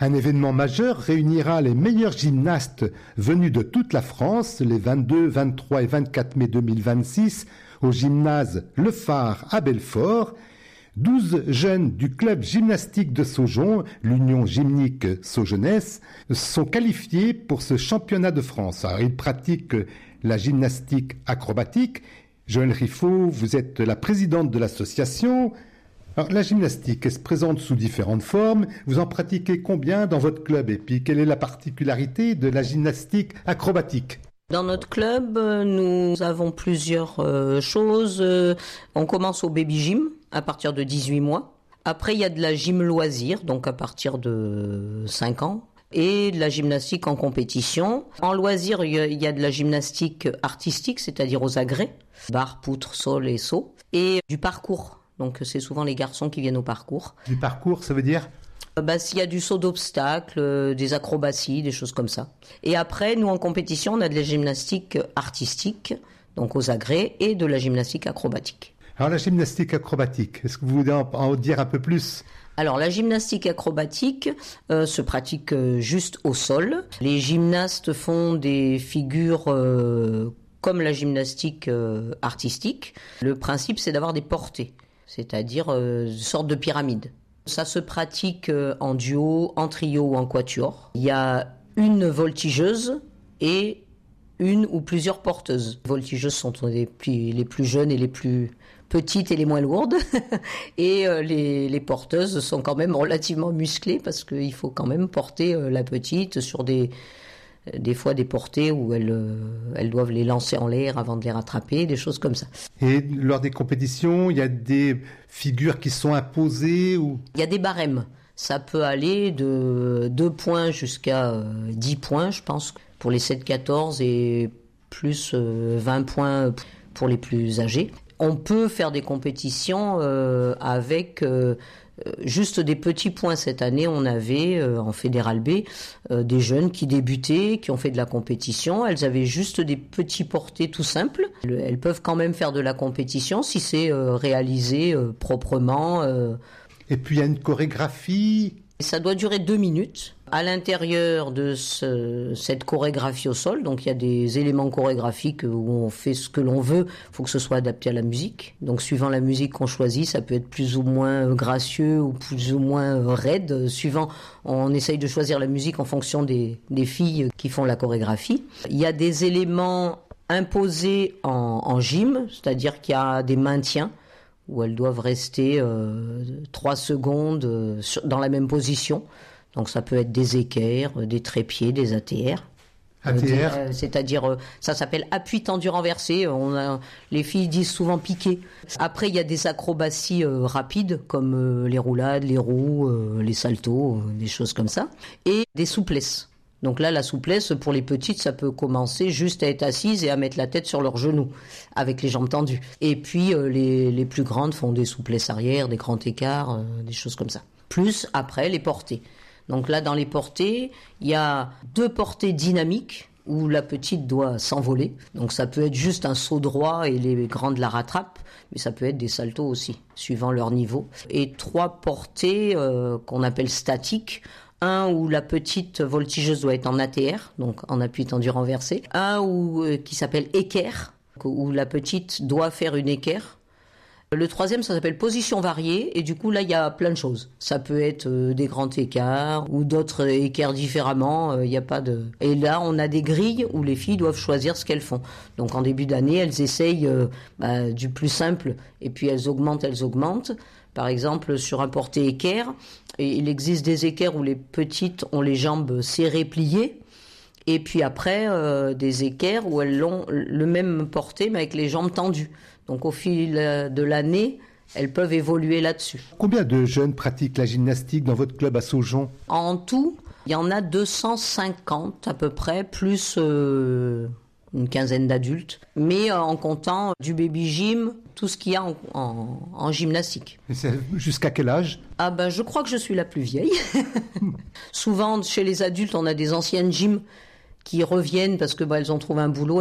Un événement majeur réunira les meilleurs gymnastes venus de toute la France les 22, 23 et 24 mai 2026 au gymnase Le Phare à Belfort. 12 jeunes du club gymnastique de Saujon, l'Union gymnique Saujonesse, sont qualifiés pour ce championnat de France. Alors, ils pratiquent la gymnastique acrobatique. Joëlle Riffaut, vous êtes la présidente de l'association. Alors, la gymnastique, elle se présente sous différentes formes. Vous en pratiquez combien dans votre club? Et puis, quelle est la particularité de la gymnastique acrobatique? Dans notre club, nous avons plusieurs choses. On commence au baby gym à partir de 18 mois. Après, il y a de la gym loisir, donc à partir de 5 ans. Et de la gymnastique en compétition. En loisir, il y a de la gymnastique artistique, c'est-à-dire aux agrès. Barre, poutre, sol et saut. Et du parcours. Donc c'est souvent les garçons qui viennent au parcours. Du parcours, ça veut dire? S'il y a du saut d'obstacles, des acrobaties, des choses comme ça. Et après, nous en compétition, on a de la gymnastique artistique, donc aux agrès, et de la gymnastique acrobatique. Alors la gymnastique acrobatique, est-ce que vous voulez en dire un peu plus? Alors la gymnastique acrobatique se pratique juste au sol. Les gymnastes font des figures comme la gymnastique artistique. Le principe, c'est d'avoir des portées, c'est-à-dire une sorte de pyramide. Ça se pratique en duo, en trio ou en quatuor. Il y a une voltigeuse et une ou plusieurs porteuses. Les voltigeuses sont les plus jeunes et les plus petites et les moins lourdes. Et les porteuses sont quand même relativement musclées parce qu'il faut quand même porter la petite sur des fois des portées où elles doivent les lancer en l'air avant de les rattraper, des choses comme ça. Et lors des compétitions, il y a des figures qui sont imposées ou... Il y a des barèmes. Ça peut aller de 2 points jusqu'à 10 points, je pense, pour les 7-14 et plus 20 points pour les plus âgés. On peut faire des compétitions avec... juste des petits points. Cette année, on avait en Fédéral B des jeunes qui débutaient, qui ont fait de la compétition. Elles avaient juste des petits portés tout simples. Elles peuvent quand même faire de la compétition si c'est réalisé proprement. Et puis il y a une chorégraphie. Ça doit durer 2 minutes. À l'intérieur de cette chorégraphie au sol, donc il y a des éléments chorégraphiques où on fait ce que l'on veut. Il faut que ce soit adapté à la musique. Donc suivant la musique qu'on choisit, ça peut être plus ou moins gracieux ou plus ou moins raide. Suivant, on essaye de choisir la musique en fonction des filles qui font la chorégraphie. Il y a des éléments imposés en gym, c'est-à-dire qu'il y a des maintiens où elles doivent rester 3 secondes dans la même position. Donc ça peut être des équerres, des trépieds, des ATR. ATR c'est-à-dire, ça s'appelle appui tendu renversé. Les filles disent souvent piqué. Après, il y a des acrobaties rapides, comme les roulades, les roues, les saltos, des choses comme ça. Et des souplesses. Donc là, la souplesse, pour les petites, ça peut commencer juste à être assise et à mettre la tête sur leurs genoux, avec les jambes tendues. Et puis, les plus grandes font des souplesses arrière, des grands écarts, des choses comme ça. Plus, après, les portées. Donc là, dans les portées, il y a 2 portées dynamiques où la petite doit s'envoler. Donc ça peut être juste un saut droit et les grandes la rattrapent, mais ça peut être des saltos aussi, suivant leur niveau. Et 3 portées qu'on appelle statiques. Un où la petite voltigeuse doit être en ATR, donc en appui tendu renversé. Un qui s'appelle équerre, où la petite doit faire une équerre. Le 3e, ça s'appelle position variée, et du coup, là, il y a plein de choses. Ça peut être des grands écarts, ou d'autres équerres différemment, il n'y a pas de... Et là, on a des grilles où les filles doivent choisir ce qu'elles font. Donc, en début d'année, elles essayent du plus simple, et puis elles augmentent. Par exemple, sur un porté équerre, il existe des équerres où les petites ont les jambes serrées, pliées, et puis après, des équerres où elles ont le même porté, mais avec les jambes tendues. Donc au fil de l'année, elles peuvent évoluer là-dessus. Combien de jeunes pratiquent la gymnastique dans votre club à Saujon? En tout, il y en a 250 à peu près, plus une quinzaine d'adultes. Mais en comptant du baby gym, tout ce qu'il y a en gymnastique. Et c'est jusqu'à quel âge? Je crois que je suis la plus vieille. Souvent, chez les adultes, on a des anciennes gyms qui reviennent parce que elles ont trouvé un boulot.